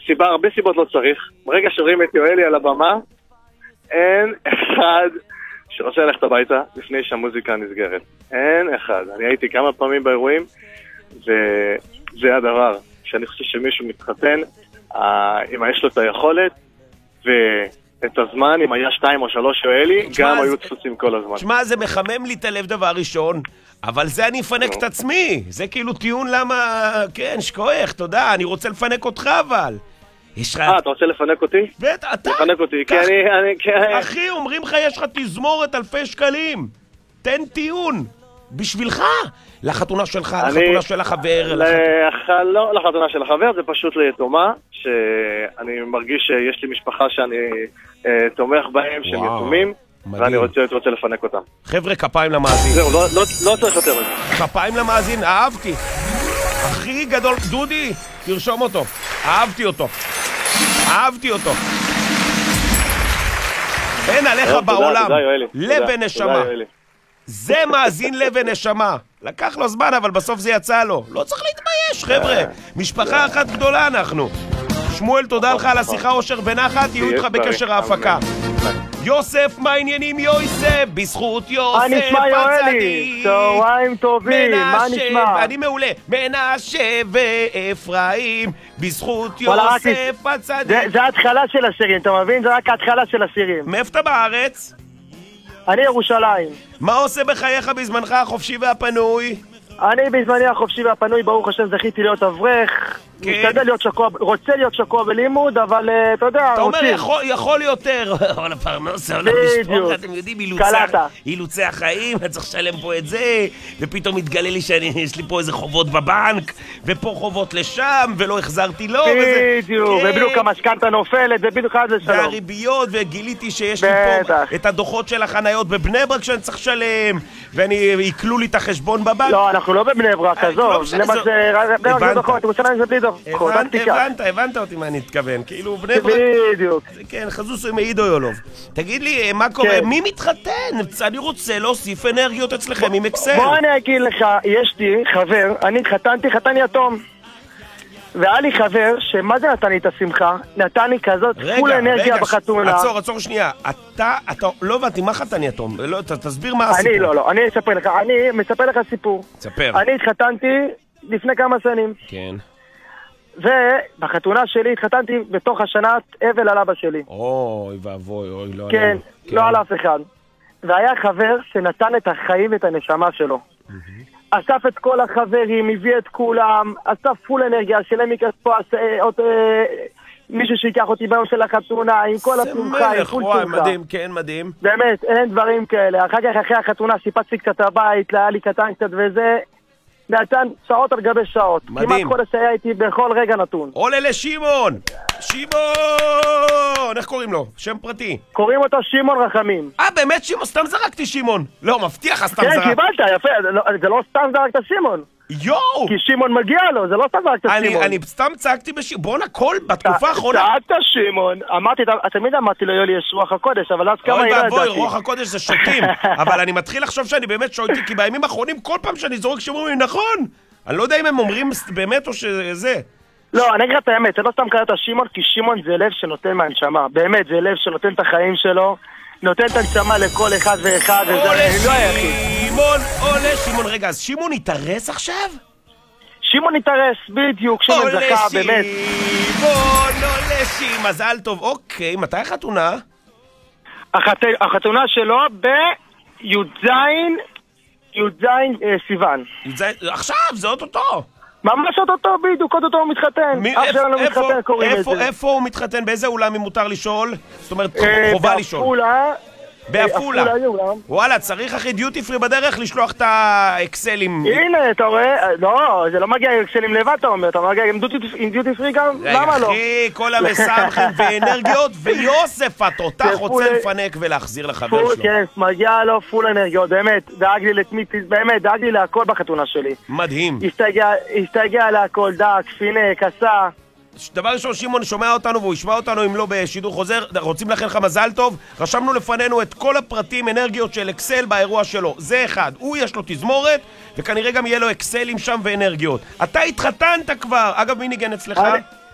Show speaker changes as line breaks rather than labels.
הרבה סיבות לא צריך. ברגע שרואים את יואלי על הבמה, אין אחד שרוצה ללכת הביתה לפני שהמוזיקה נסגרת. אין אחד. אני הייתי כמה פעמים באירועים, וזה הדבר שאני חושב שמישהו מתחתן, אם יש לו את היכולת, ואת הזמן, אם היה 2 או 3 יואלי, גם היו תפוצים כל הזמן.
תשמע, זה מחמם לי את הלב דבר ראשון, אבל זה אני אפנק את עצמי. זה כאילו טיעון למה, כן, שכוח, תודה, אני רוצה לפנק אותך אבל.
אתה רוצה לפנק אותי?
אתה?
לפנק אותי, כי אני...
אחי, אומרים לך, יש לך תזמורת 2,000 שקלים. תן טיעון. בשבילך. לחתונה שלך, לחתונה של החבר.
לא, לחתונה של החבר, זה פשוט ליתומה, שאני מרגיש שיש לי משפחה שאני תומך בהם, שהם יתומים, ואני רוצה לפנק אותם.
חבר'ה, כפיים למאזין.
זהו, לא צריך יותר את זה.
כפיים למאזין, אהבתי. הכי גדול, דודי, תרשום אותו. אהבתי אותו. אין עליך בעולם. לב ונשמה. זה מאזין לב ונשמה. לקח לו זמן, אבל בסוף זה יצא לו. לא צריך להתבייש, חבר'ה. משפחה אחת גדולה אנחנו. שמואל, תודה לך על השיחה, אושר ונחת. יהיו איתך בקשר ההפקה. יוסף, מה העניינים יוסף? בזכות יוסף הצדיק.
מה נשמע יואלי? צהריים טובים, מה נשמע?
אני מעולה. מנשה ואפרים, בזכות יוסף הצדיק.
זה ההתחלה של השירים, אתה מבין? זה רק ההתחלה של השירים.
מאיפה אתה בארץ?
אני ירושלים.
מה עושה בחייך בזמנך החופשי והפנוי?
אני בזמני החופשי והפנוי, ברוך השם, זכיתי להיות אברך. משתדל להיות שקוע, רוצה להיות שקוע בלימוד, אבל אתה יודע,
אתה אומר, יכול יותר. אבל הפרנוס, העולם לשפור, אתם יודעים, אילוצי החיים, אני צריך לשלם פה את זה, ופתאום מתגלה לי שיש לי פה איזה חובות בבנק, ופה חובות לשם, ולא החזרתי לו.
בדיוק, ובדיוק המשכנתה נופלת, זה בדיוק עד לשלום.
והריביות, וגיליתי שיש לי פה את הדוחות של החניות בבני ברק שאני צריך לשלם, ויקלו לי את החשבון בבנק.
לא, אנחנו לא בבני ברק, עזוב.
הבנת אותי מה אני מתכוון, כאילו בני ברק.
בדיוק.
כן, חזוסו עם עידו יולוב. תגיד לי, מה קורה? מי מתחתן? אני רוצה להוסיף אנרגיות אצלכם עם אקסל.
בוא אני אגיד לך, יש לי חבר, אני התחתנתי, חתן יתום. והיה לי חבר, שמה זה נתן לי את השמחה? נתן לי כזאת פול אנרגיה בחתונה.
עצור שנייה. אתה, לא הבנתי, מה חתן יתום? תסביר מה הסיפור.
אני מספר לך סיפור.
ספר.
אני התחתנתי לפני כמה שנים.
כן.
ובחתונה שלי התחתנתי בתוך השנת אבל על אבא שלי.
אוי ואבוי, אוי, לא.
כן, לא על אף אחד. והיה חבר שנתן את החיים ואת הנשמה שלו. אסף את כל החברים, הביא את כולם, אסף פול אנרגיה, שלם מכספו, מישהו שיקח אותי ביום של החתונה, עם כל התומכה, עם פול תומכה.
מדהים, כן, מדהים.
באמת, אין דברים כאלה. אחר כך, אחרי החתונה, שיפצתי קצת הבית, היה לי קטן קצת וזה, נתן שעות על גבי שעות.
מדהים.
כמעט חודש היה איתי בכל רגע נתון.
עולה לשמעון! שמעון! איך קוראים לו? שם פרטי.
קוראים אותו שמעון רחמים.
באמת שמעון? סתם זרקתי שמעון. לא, מבטיח, סתם זרקתי.
כן, קיבלת, יפה. זה לא סתם זרקת שמעון.
יואו!
כי שמעון מגיע לו, זה לא סתם זרקת שמעון.
אני סתם צעקתי בשמעון. בוא נקול, בתקופה האחרונה.
צעקת שמעון. תמיד אמרתי לו, יולי, יש רוח הקודש, אבל אז כמה היא לא ידעתי.
אוי ואבוי, רוח הקודש זה שוטים. אבל אני מתחיל לחשוב שאני באמת שוטי, כי בימים האחרונים כל פעם שאני זורק שמעון, נכון. אני לא יודע אם הם אומרים באמת או שזה.
לא, אני אגיד את האמת, זה לא סתם קראת שמעון, כי שמעון זה לב שנותן מהנשמה. באמת, זה לב שנותן את החיים שלו, נותן את הנשמה לכל אחד ואחד.
עולה שמעון, רגע, אז שמעון התארס עכשיו?
שמעון התארס, בדיוק, שמעון זכה, באמת.
עולה שמעון, מזל טוב, אוקיי, מתי החתונה?
החתונה שלו בי"ז סיוון.
עכשיו, זה אותו.
ממש אותו בדיוק, אותו הוא מתחתן. אף שלנו מתחתן, קוראים את זה.
איפה הוא מתחתן? באיזה אולם אם מותר לשאול? זאת אומרת, חובה לשאול. בעפולה. וואלה, צריך אחרי דיוטי פרי בדרך לשלוח את האקסלים.
הנה, אתה רואה? לא, זה לא מגיע עם אקסלים לבד, אתה אומר. אתה מגיע עם דיוטי פרי גם? למה לא?
אחי, כל המסמכים ואנרגיות, ויוסף, אותך רוצה לפנק ולהחזיר לחבר שלו.
כן, מגיע לו פול אנרגיות, באמת. דאג לי להכל בחתונה שלי.
מדהים.
הסתייגע להכל, דאג, פינק, עשה.
דבר ראשון, שמעון שומע אותנו והוא ישמע אותנו אם לא בשידור חוזר. רוצים לכן לך מזל טוב. רשמנו לפנינו את כל הפרטים, אנרגיות של אקסל באירוע שלו. זה אחד, הוא יש לו תזמורת וכנראה גם יהיה לו אקסלים שם ואנרגיות. אתה התחתנת כבר. אגב, מי ניגן אצלך?